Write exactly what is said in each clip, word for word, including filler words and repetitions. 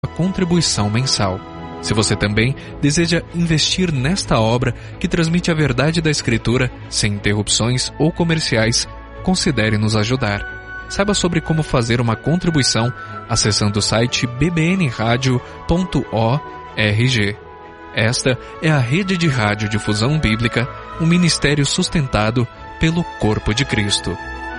contribuição mensal. Se você também deseja investir nesta obra que transmite a verdade da Escritura sem interrupções ou comerciais, considere nos ajudar. Saiba sobre como fazer uma contribuição acessando o site b b n radio ponto org. Esta é a Rede de Rádio Difusão Bíblica, um ministério sustentado pelo Corpo de Cristo.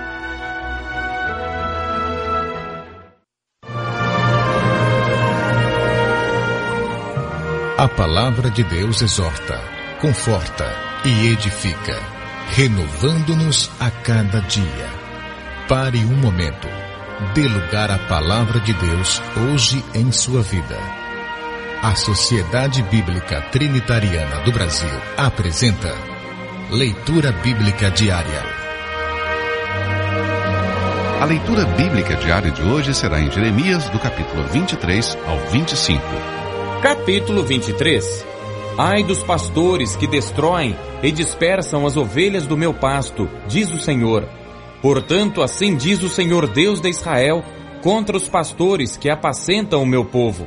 A palavra de Deus exorta, conforta e edifica, renovando-nos a cada dia. Pare um momento. Dê lugar à palavra de Deus hoje em sua vida. A Sociedade Bíblica Trinitariana do Brasil apresenta Leitura Bíblica Diária. A leitura bíblica diária de hoje será em Jeremias, do capítulo vinte e três ao vinte e cinco. Capítulo vinte e três. Ai dos pastores que destroem e dispersam as ovelhas do meu pasto, diz o Senhor. Portanto, assim diz o Senhor Deus de Israel, contra os pastores que apacentam o meu povo.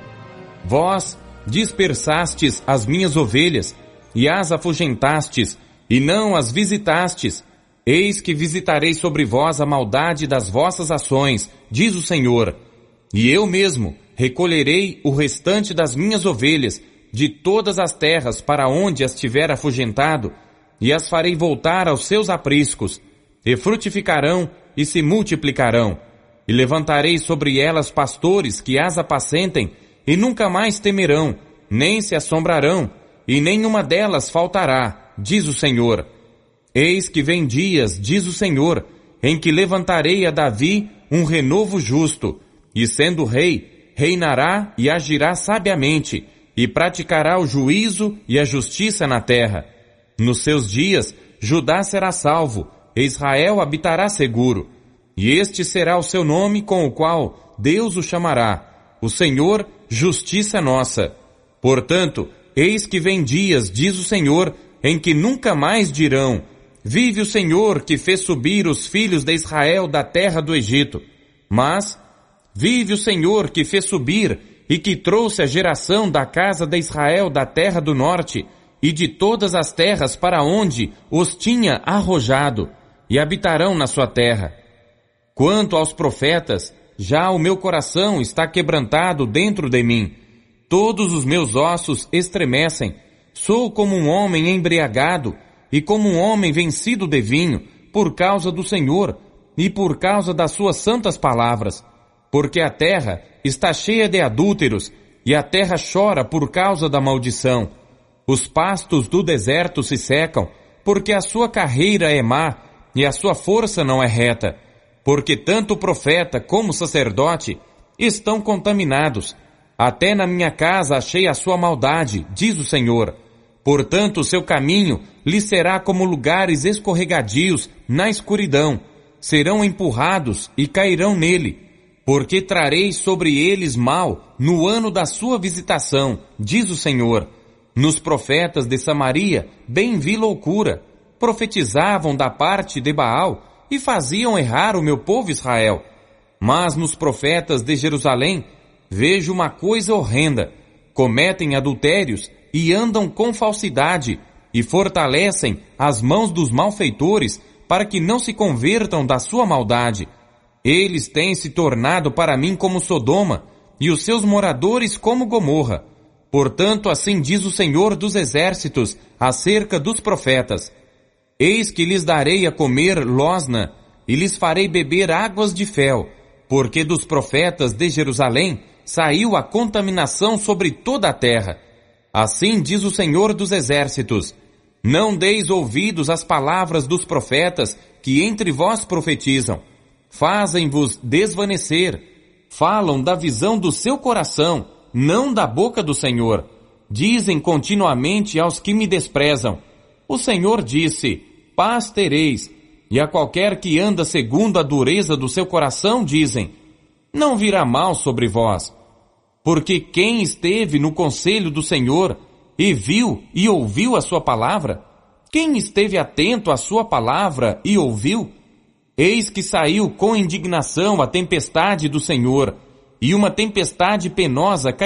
Vós dispersastes as minhas ovelhas, e as afugentastes, e não as visitastes. Eis que visitarei sobre vós a maldade das vossas ações, diz o Senhor. E eu mesmo recolherei o restante das minhas ovelhas de todas as terras para onde as tiver afugentado, e as farei voltar aos seus apriscos, e frutificarão e se multiplicarão, e levantarei sobre elas pastores que as apacentem, e nunca mais temerão, nem se assombrarão, e nenhuma delas faltará, diz o Senhor. Eis que vem dias, diz o Senhor, em que levantarei a Davi um renovo justo, e sendo rei, reinará e agirá sabiamente, e praticará o juízo e a justiça na terra. Nos seus dias, Judá será salvo, e Israel habitará seguro. E este será o seu nome com o qual Deus o chamará, o Senhor, justiça nossa. Portanto, eis que vem dias, diz o Senhor, em que nunca mais dirão, vive o Senhor que fez subir os filhos de Israel da terra do Egito. Mas, vive o Senhor que fez subir e que trouxe a geração da casa de Israel da terra do norte e de todas as terras para onde os tinha arrojado, e habitarão na sua terra. Quanto aos profetas, já o meu coração está quebrantado dentro de mim. Todos os meus ossos estremecem. Sou como um homem embriagado e como um homem vencido de vinho, por causa do Senhor e por causa das suas santas palavras. Porque a terra está cheia de adúlteros, e a terra chora por causa da maldição. Os pastos do deserto se secam, porque a sua carreira é má, e a sua força não é reta. Porque tanto o profeta como o sacerdote estão contaminados. Até na minha casa achei a sua maldade, diz o Senhor. Portanto, o seu caminho lhe será como lugares escorregadios na escuridão. Serão empurrados e cairão nele. Porque trarei sobre eles mal no ano da sua visitação, diz o Senhor. Nos profetas de Samaria, bem vi loucura. Profetizavam da parte de Baal e faziam errar o meu povo Israel. Mas nos profetas de Jerusalém, vejo uma coisa horrenda. Cometem adultérios e andam com falsidade e fortalecem as mãos dos malfeitores para que não se convertam da sua maldade. Eles têm se tornado para mim como Sodoma, e os seus moradores como Gomorra. Portanto, assim diz o Senhor dos Exércitos acerca dos profetas. Eis que lhes darei a comer losna, e lhes farei beber águas de fel, porque dos profetas de Jerusalém saiu a contaminação sobre toda a terra. Assim diz o Senhor dos Exércitos. Não deis ouvidos às palavras dos profetas que entre vós profetizam. Fazem-vos desvanecer. Falam da visão do seu coração, não da boca do Senhor. Dizem continuamente aos que me desprezam. O Senhor disse, paz tereis. E a qualquer que anda segundo a dureza do seu coração, dizem, não virá mal sobre vós. Porque quem esteve no conselho do Senhor e viu e ouviu a sua palavra? Quem esteve atento à sua palavra e ouviu? Eis que saiu com indignação a tempestade do Senhor, e uma tempestade penosa caiu